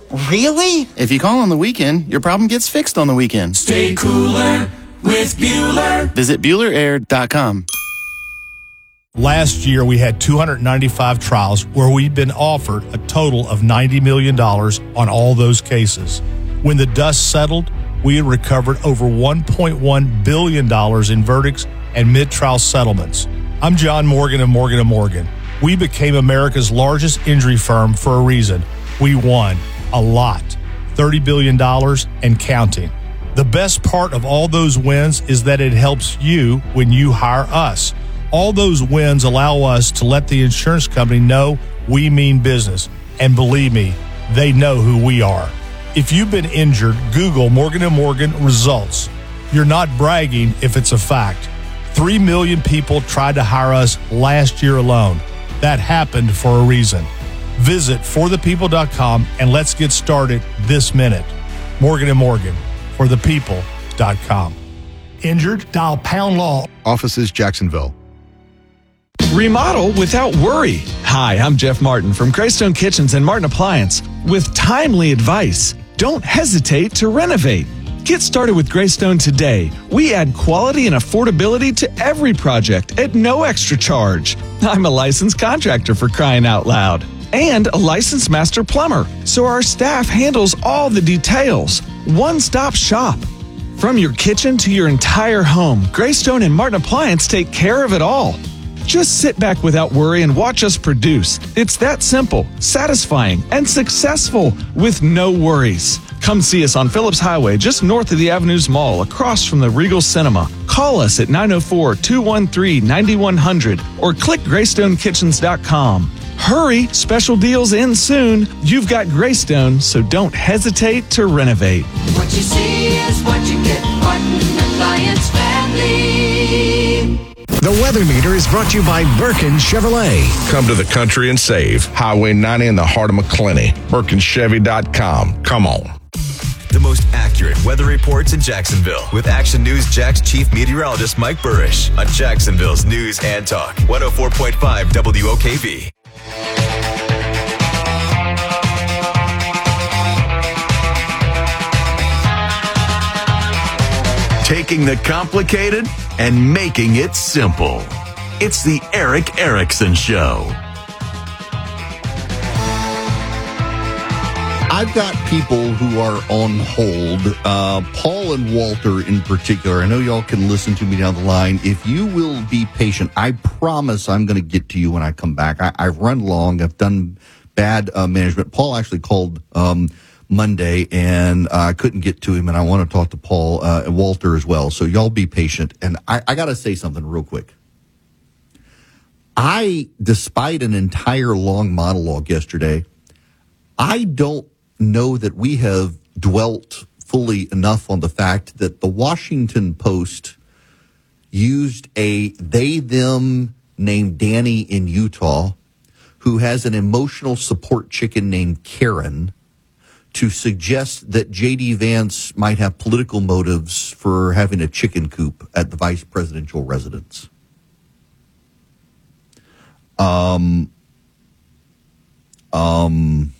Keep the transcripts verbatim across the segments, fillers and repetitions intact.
Really? If you call on the weekend, your problem gets fixed on the weekend. Stay cooler with Bueller. Visit Bueller Air dot com. Last year, we had two hundred ninety-five trials where we've been offered a total of ninety million dollars on all those cases. When the dust settled, we had recovered over one point one billion dollars in verdicts and mid-trial settlements. I'm John Morgan of Morgan and Morgan. We became America's largest injury firm for a reason. We won a lot, thirty billion dollars and counting. The best part of all those wins is that it helps you when you hire us. All those wins allow us to let the insurance company know we mean business. And believe me, they know who we are. If you've been injured, Google Morgan and Morgan results. You're not bragging if it's a fact. Three million people tried to hire us last year alone. That happened for a reason. Visit for the people dot com and let's get started this minute. Morgan and Morgan, for the people dot com. Injured? Dial pound law. Offices, Jacksonville. Remodel without worry. Hi, I'm Jeff Martin from Greystone Kitchens and Martin Appliance. With timely advice, don't hesitate to renovate. Get started with Greystone today. We add quality and affordability to every project at no extra charge. I'm a licensed contractor, for crying out loud, and a licensed master plumber, so our staff handles all the details. One-stop shop. From your kitchen to your entire home, Greystone and Martin Appliance take care of it all. Just sit back without worry and watch us produce. It's that simple, satisfying, and successful with no worries. Come see us on Phillips Highway, just north of the Avenues Mall, across from the Regal Cinema. Call us at nine oh four, two one three, nine one hundred or click greystone kitchens dot com. Hurry, special deals in soon. You've got Greystone, so don't hesitate to renovate. What you see is what you get. Martin Appliance Family. The Weather Meter is brought to you by Birkin Chevrolet. Come to the country and save. Highway ninety in the heart of McClenny. Birkin Chevy dot com. Come on. The most accurate weather reports in Jacksonville with Action News Jack's chief meteorologist Mike Burrish on Jacksonville's News and Talk one oh four point five W O K V. Taking the complicated and making it simple. It's the Erick Erickson Show. I've got people who are on hold, uh, Paul and Walter in particular. I know y'all can listen to me down the line. If you will be patient, I promise I'm going to get to you when I come back. I, I've run long. I've done bad uh, management. Paul actually called um, Monday, and I uh, couldn't get to him, and I want to talk to Paul uh, and Walter as well. So y'all be patient. And I, I got to say something real quick. I, despite an entire long monologue yesterday, I don't know that we have dwelt fully enough on the fact that the Washington Post used a they-them named Danny in Utah who has an emotional support chicken named Karen to suggest that J D. Vance might have political motives for having a chicken coop at the vice presidential residence. Um, um,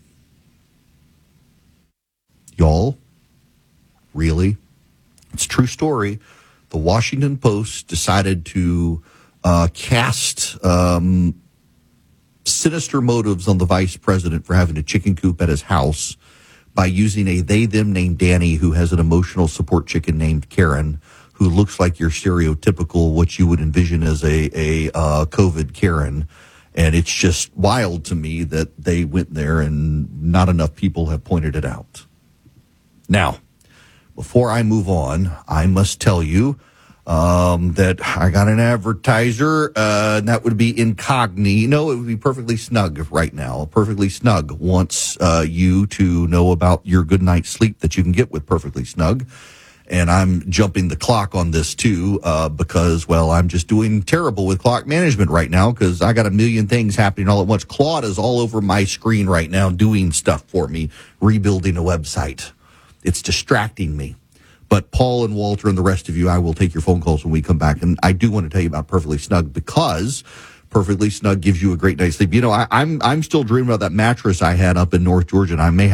y'all, really? It's a true story. The Washington Post decided to uh, cast um, sinister motives on the vice president for having a chicken coop at his house by using a they-them named Danny who has an emotional support chicken named Karen, who looks like your stereotypical, what you would envision as a, a uh, COVID Karen. And it's just wild to me that they went there and not enough people have pointed it out. Now, before I move on, I must tell you um, that I got an advertiser, uh, and that would be Incognito. It would be Perfectly Snug right now. Perfectly Snug wants uh, you to know about your good night's sleep that you can get with Perfectly Snug. And I'm jumping the clock on this, too, uh, because, well, I'm just doing terrible with clock management right now because I got a million things happening all at once. Claude is all over my screen right now doing stuff for me, rebuilding a website. It's distracting me. But Paul and Walter and the rest of you, I will take your phone calls when we come back. And I do want to tell you about Perfectly Snug because Perfectly Snug gives you a great night's sleep. You know, I, I'm I'm still dreaming about that mattress I had up in North Georgia, and I may have